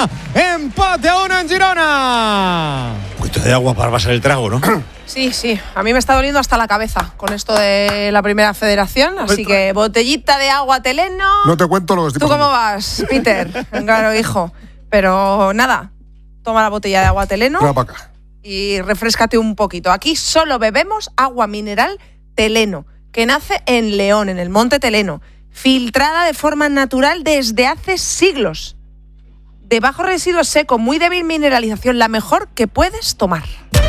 Girona. Empate a 1 en Girona. Un poquito de agua para pasar el trago, ¿no? Sí. A mí me está doliendo hasta la cabeza con esto de la Primera Federación. Así que botellita de agua Teleno. No te cuento lo que estoy ¿Tú pasando. cómo vas, Peter? Claro, hijo. Pero nada, toma la botella de agua Teleno. Venga, para acá. Y refréscate un poquito. Aquí solo bebemos agua mineral Teleno, que nace en León, en el Monte Teleno, filtrada de forma natural desde hace siglos. De bajo residuo seco, muy débil mineralización, la mejor que puedes tomar.